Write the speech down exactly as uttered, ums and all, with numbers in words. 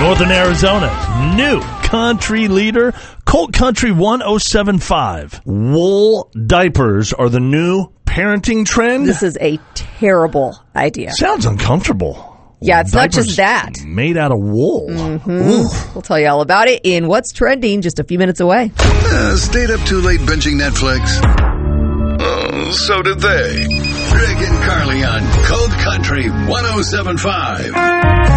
Northern Arizona's new country leader, Colt Country one oh seven point five. Wool diapers are the new parenting trend? This is a terrible idea. Sounds uncomfortable. Yeah, it's Diapers not just that. Made out of wool. Mm-hmm. We'll tell you all about it in What's Trending just a few minutes away. Uh, stayed up too late binging Netflix? Oh, so did they. Greg and Carly on Cold Country one oh seven point five.